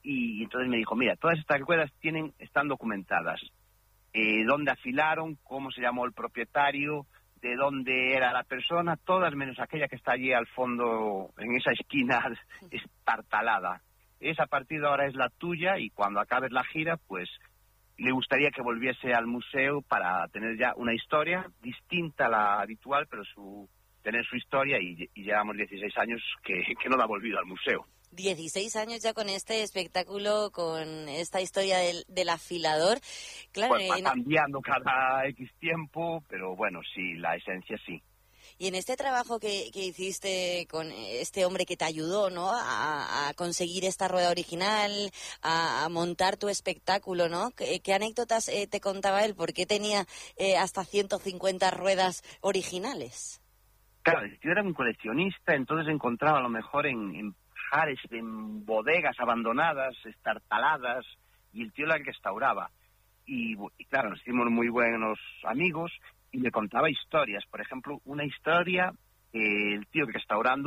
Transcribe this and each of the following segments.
y entonces me dijo, mira, todas estas ruedas están documentadas. Dónde afilaron, cómo se llamó el propietario, de dónde era la persona, todas menos aquella que está allí al fondo, en esa esquina estartalada. Esa partida ahora es la tuya y cuando acabes la gira, pues le gustaría que volviese al museo para tener ya una historia distinta a la habitual, pero tener su historia y llevamos 16 años que no la ha volvido al museo. 16 años ya con este espectáculo, con esta historia del afilador. Claro, pues va cambiando cada X tiempo, pero bueno, sí, la esencia sí. Y en este trabajo que hiciste con este hombre que te ayudó, ¿no?, a conseguir esta rueda original, a montar tu espectáculo, ¿no? ¿Qué anécdotas te contaba él? ¿Por qué tenía hasta 150 ruedas originales? Claro, el tío era un coleccionista, entonces encontraba a lo mejor en pajares, en bodegas abandonadas, estartaladas, y el tío las restauraba. Y claro, nos hicimos muy buenos amigos y me contaba historias. Por ejemplo, una historia, el tío restaurando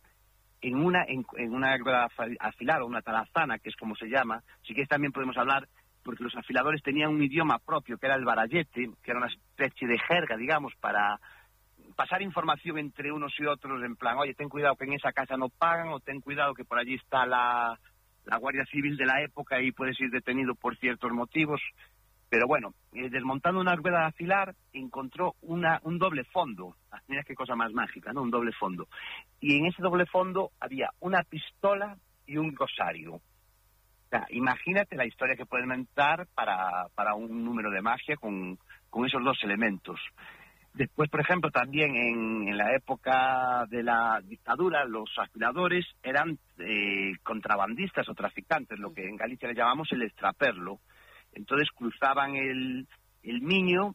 en una rueda afilar o una talazana, que es como se llama. Si quieres también podemos hablar, porque los afiladores tenían un idioma propio, que era el barallete, que era una especie de jerga, digamos, para pasar información entre unos y otros, en plan, oye, ten cuidado que en esa casa no pagan, o ten cuidado que por allí está la Guardia Civil de la época y puedes ir detenido por ciertos motivos. Pero bueno, desmontando una rueda de afilar, encontró un doble fondo. Mira qué cosa más mágica, ¿no? Un doble fondo. Y en ese doble fondo había una pistola y un rosario. O sea, imagínate la historia que puede inventar para un número de magia con esos dos elementos. Después, por ejemplo, también en la época de la dictadura, los afiladores eran contrabandistas o traficantes, lo que en Galicia le llamamos el extraperlo. Entonces cruzaban el Miño,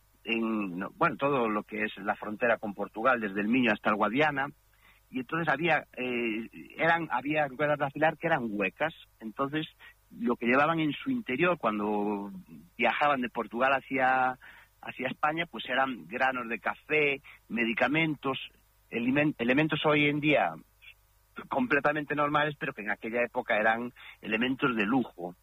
todo lo que es la frontera con Portugal, desde el Miño hasta el Guadiana, y entonces había ruedas de afilar que eran huecas. Entonces lo que llevaban en su interior cuando viajaban de Portugal hacia España, pues eran granos de café, medicamentos, elementos hoy en día completamente normales, pero que en aquella época eran elementos de lujo.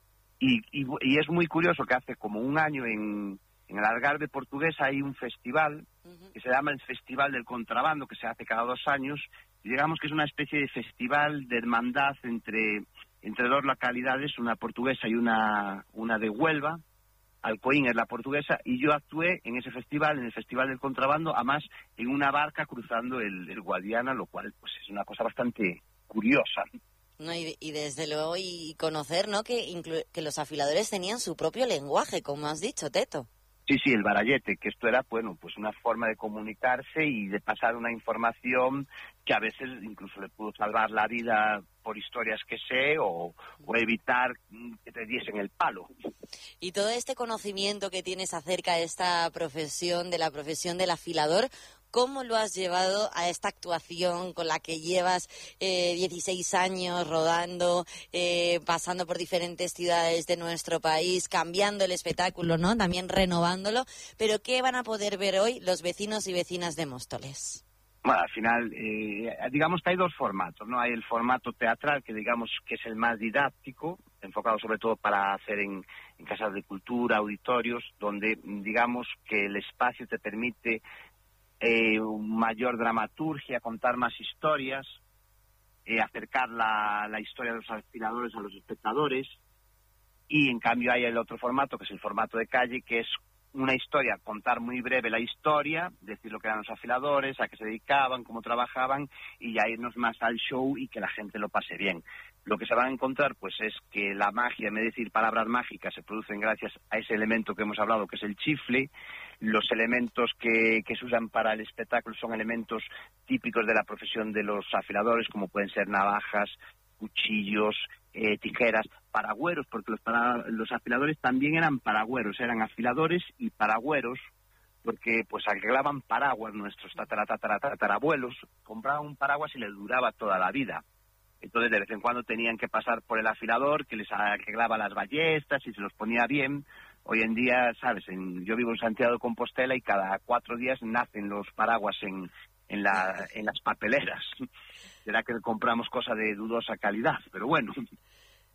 Y es muy curioso que hace como un año en el Algarve portugués hay un festival que se llama el Festival del Contrabando, que se hace cada 2 años, y digamos que es una especie de festival de hermandad entre dos localidades, una portuguesa y una de Huelva. Alcoín es la portuguesa, y yo actué en ese festival, en el Festival del Contrabando, además en una barca cruzando el Guadiana, lo cual pues es una cosa bastante curiosa. No, y desde luego, y conocer, ¿no?, que los afiladores tenían su propio lenguaje, como has dicho, Teto. Sí, el barallete, que esto era, bueno, pues una forma de comunicarse y de pasar una información que a veces incluso le pudo salvar la vida por historias que sé o evitar que te diesen el palo. Y todo este conocimiento que tienes acerca de esta profesión, de la profesión del afilador, ¿cómo lo has llevado a esta actuación con la que llevas 16 años rodando, pasando por diferentes ciudades de nuestro país, cambiando el espectáculo, ¿no?, también renovándolo? Pero ¿qué van a poder ver hoy los vecinos y vecinas de Móstoles? Bueno, al final, digamos que hay 2 formatos, ¿no? Hay el formato teatral, que digamos que es el más didáctico, enfocado sobre todo para hacer en casas de cultura, auditorios, donde digamos que el espacio te permite mayor dramaturgia, contar más historias, acercar la historia de los afiladores a los espectadores. Y en cambio hay el otro formato, que es el formato de calle, que es una historia, contar muy breve la historia, decir lo que eran los afiladores, a qué se dedicaban, cómo trabajaban, y ya irnos más al show y que la gente lo pase bien. Lo que se van a encontrar pues es que la magia, en vez de decir palabras mágicas, se producen gracias a ese elemento que hemos hablado, que es el chifle. Los elementos que se usan para el espectáculo son elementos típicos de la profesión de los afiladores, como pueden ser navajas, cuchillos, tijeras, paragüeros, porque los afiladores también eran paragüeros, eran afiladores y paragüeros, porque pues arreglaban paraguas. Nuestros tatarabuelos compraban un paraguas y les duraba toda la vida. Entonces de vez en cuando tenían que pasar por el afilador, que les arreglaba las ballestas y se los ponía bien. Hoy en día, sabes, yo vivo en Santiago de Compostela y cada 4 días nacen los paraguas en las papeleras. Será que compramos cosas de dudosa calidad, pero bueno.